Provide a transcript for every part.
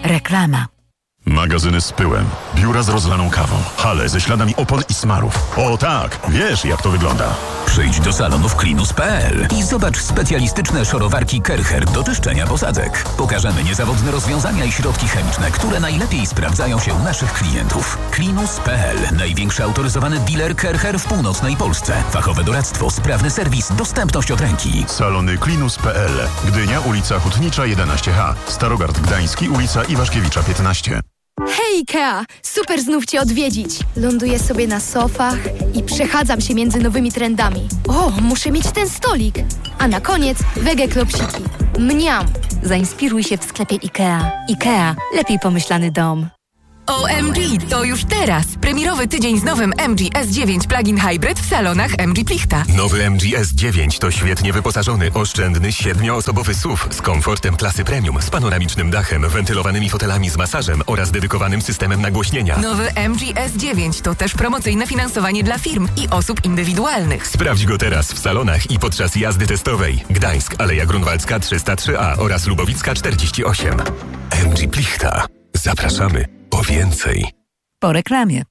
Reklama. Magazyny z pyłem, biura z rozlaną kawą, hale ze śladami opon i smarów. O tak, wiesz jak to wygląda. Przyjdź do salonów Klinus.pl i zobacz specjalistyczne szorowarki Kercher do czyszczenia posadzek. Pokażemy niezawodne rozwiązania i środki chemiczne, które najlepiej sprawdzają się u naszych klientów. Klinus.pl. Największy autoryzowany dealer Kercher w północnej Polsce. Fachowe doradztwo, sprawny serwis, dostępność od ręki. Salony Klinus.pl. Gdynia, ulica Hutnicza 11H. Starogard Gdański, ulica Iwaszkiewicza 15. Hej Ikea! Super znów Cię odwiedzić. Ląduję sobie na sofach i przechadzam się między nowymi trendami. O, muszę mieć ten stolik. A na koniec wege klopsiki. Mniam! Zainspiruj się w sklepie IKEA. IKEA. Lepiej pomyślany dom. OMG, to już teraz! Premierowy tydzień z nowym MG S9 Plug-in Hybrid w salonach MG Plichta. Nowy MG S9 to świetnie wyposażony, oszczędny, 7-osobowy SUV z komfortem klasy premium, z panoramicznym dachem, wentylowanymi fotelami z masażem oraz dedykowanym systemem nagłośnienia. Nowy MG S9 to też promocyjne finansowanie dla firm i osób indywidualnych. Sprawdź go teraz w salonach i podczas jazdy testowej. Gdańsk, Aleja Grunwaldzka 303A oraz Lubowicka 48. MG Plichta. Zapraszamy po więcej. Po reklamie.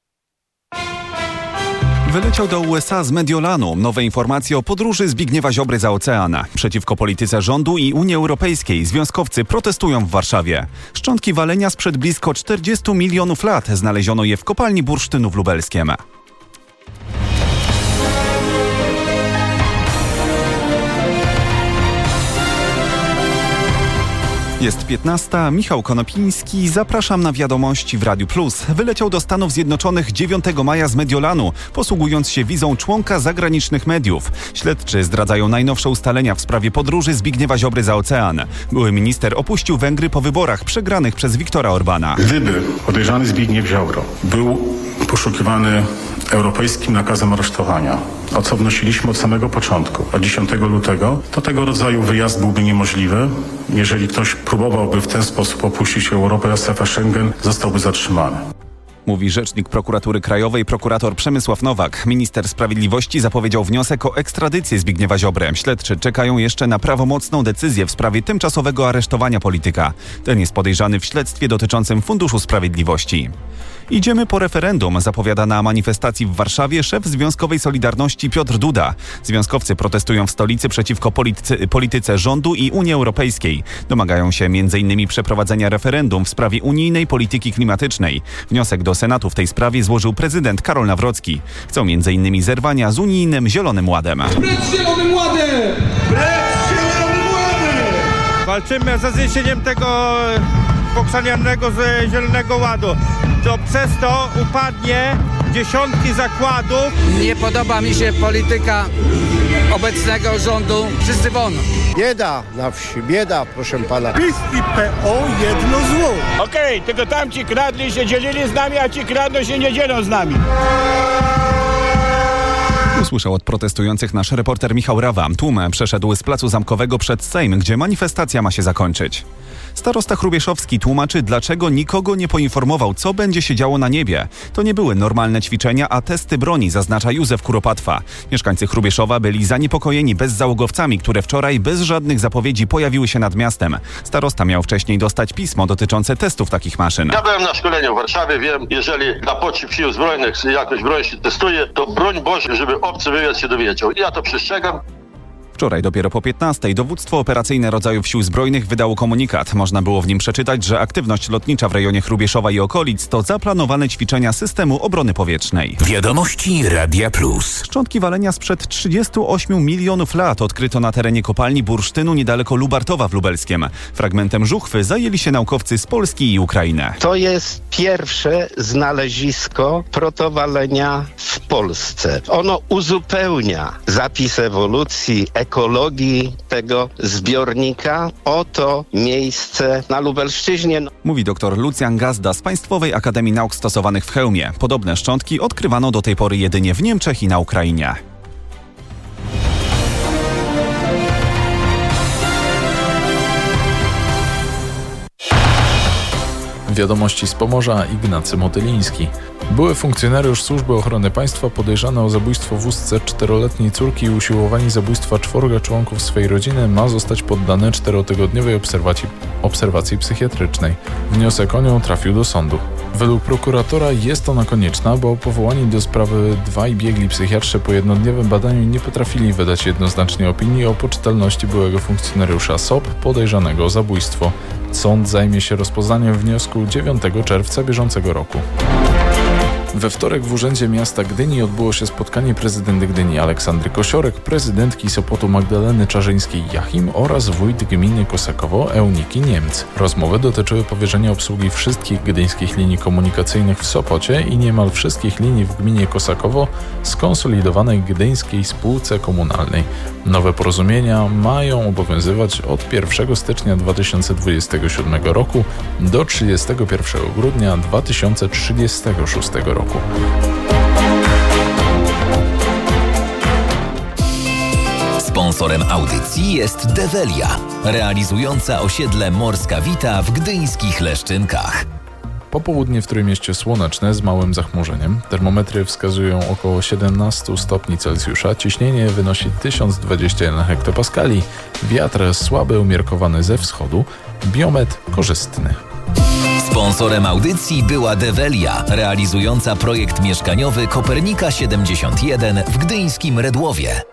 Wyleciał do USA z Mediolanu. Nowe informacje o podróży Zbigniewa Ziobry za ocean. Przeciwko polityce rządu i Unii Europejskiej związkowcy protestują w Warszawie. Szczątki walenia sprzed blisko 40 milionów lat. Znaleziono je w kopalni bursztynu w Lubelskiem. Jest 15. Michał Konopiński. Zapraszam na wiadomości w Radiu Plus. Wyleciał do Stanów Zjednoczonych 9 maja z Mediolanu, posługując się wizą członka zagranicznych mediów. Śledczy zdradzają najnowsze ustalenia w sprawie podróży Zbigniewa Ziobry za ocean. Były minister opuścił Węgry po wyborach przegranych przez Viktora Orbana. Gdyby podejrzany Zbigniew Ziobro był poszukiwany europejskim nakazem aresztowania, o co wnosiliśmy od samego początku, od 10 lutego, to tego rodzaju wyjazd byłby niemożliwy. Jeżeli ktoś próbowałby w ten sposób opuścić Europę, a strefa Schengen, zostałby zatrzymany. Mówi rzecznik Prokuratury Krajowej prokurator Przemysław Nowak. Minister Sprawiedliwości zapowiedział wniosek o ekstradycję Zbigniewa Ziobry. Śledczy czekają jeszcze na prawomocną decyzję w sprawie tymczasowego aresztowania polityka. Ten jest podejrzany w śledztwie dotyczącym Funduszu Sprawiedliwości. Idziemy po referendum, zapowiada na manifestacji w Warszawie szef Związkowej Solidarności Piotr Duda. Związkowcy protestują w stolicy przeciwko polityce rządu i Unii Europejskiej. Domagają się m.in. przeprowadzenia referendum w sprawie unijnej polityki klimatycznej. Wniosek do Senatu w tej sprawie złożył prezydent Karol Nawrocki. Chcą m.in. zerwania z unijnym Zielonym Ładem. Precz Zielonym Ładem! Precz Zielonym Ładem! Walczymy za zniesieniem tego poksanianego z Zielonego Ładu. To przez to upadnie dziesiątki zakładów. Nie podoba mi się polityka obecnego rządu. Wszyscy won. Bieda na wsi, bieda, proszę pana. PiS i PO jedno zło. Okej, tylko tamci kradli się dzielili z nami, a ci kradną się nie dzielą z nami. Usłyszał od protestujących nasz reporter Michał Rawa. Tłum przeszedł z Placu Zamkowego przed Sejm, gdzie manifestacja ma się zakończyć. Starosta Hrubieszowski tłumaczy, dlaczego nikogo nie poinformował, co będzie się działo na niebie. To nie były normalne ćwiczenia, a testy broni, zaznacza Józef Kuropatwa. Mieszkańcy Hrubieszowa byli zaniepokojeni bezzałogowcami, które wczoraj bez żadnych zapowiedzi pojawiły się nad miastem. Starosta miał wcześniej dostać pismo dotyczące testów takich maszyn. Ja byłem na szkoleniu w Warszawie, wiem, jeżeli na potrzeb sił zbrojnych jakoś broń się testuje, to broń Boże, żeby obcy wywiad się dowiedział. Ja to przestrzegam. Wczoraj dopiero po 15:00 dowództwo operacyjne rodzajów sił zbrojnych wydało komunikat. Można było w nim przeczytać, że aktywność lotnicza w rejonie Hrubieszowa i okolic to zaplanowane ćwiczenia systemu obrony powietrznej. Wiadomości Radia Plus. Szczątki walenia sprzed 38 milionów lat odkryto na terenie kopalni bursztynu niedaleko Lubartowa w Lubelskiem. Fragmentem żuchwy zajęli się naukowcy z Polski i Ukrainy. To jest pierwsze znalezisko protowalenia w Polsce. Ono uzupełnia zapis ewolucji, ekologii tego zbiornika. Oto miejsce na Lubelszczyźnie. Mówi dr Lucjan Gazda z Państwowej Akademii Nauk Stosowanych w Chełmie. Podobne szczątki odkrywano do tej pory jedynie w Niemczech i na Ukrainie. Wiadomości z Pomorza, Ignacy Motyliński. Były funkcjonariusz Służby Ochrony Państwa podejrzany o zabójstwo w Ustce 4-letniej córki i usiłowanie zabójstwa 4 członków swej rodziny ma zostać poddany 4-tygodniowej obserwacji psychiatrycznej. Wniosek o nią trafił do sądu. Według prokuratora jest ona konieczna, bo powołani do sprawy dwaj biegli psychiatrzy po jednodniowym badaniu nie potrafili wydać jednoznacznej opinii o poczytalności byłego funkcjonariusza SOP podejrzanego o zabójstwo. Sąd zajmie się rozpoznaniem wniosku 9 czerwca bieżącego roku. We wtorek w Urzędzie Miasta Gdyni odbyło się spotkanie prezydenta Gdyni Aleksandry Kosiorek, prezydentki Sopotu Magdaleny Czarzyńskiej-Jachim oraz wójt gminy Kosakowo Euniki Niemc. Rozmowy dotyczyły powierzenia obsługi wszystkich gdyńskich linii komunikacyjnych w Sopocie i niemal wszystkich linii w gminie Kosakowo skonsolidowanej gdyńskiej spółce komunalnej. Nowe porozumienia mają obowiązywać od 1 stycznia 2027 roku do 31 grudnia 2036 roku. Sponsorem audycji jest Develia, realizująca osiedle Morska Wita w gdyńskich Leszczynkach. Popołudnie w Trójmieście słoneczne z małym zachmurzeniem. Termometry wskazują około 17 stopni Celsjusza. Ciśnienie wynosi 1021 hektopaskali. Wiatr słaby, umiarkowany ze wschodu. Biometr korzystny. Sponsorem audycji była Develia, realizująca projekt mieszkaniowy Kopernika 71 w gdyńskim Redłowie.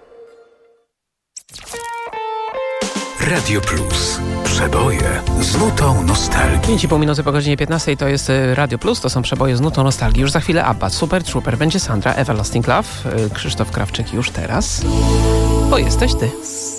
Radio Plus. Przeboje z nutą nostalgii. 5,5 minuty po godzinie 15 to jest Radio Plus, to są przeboje z nutą nostalgii. Już za chwilę ABBA, Super Trooper, będzie Sandra, Everlasting Love, Krzysztof Krawczyk już teraz, bo jesteś ty.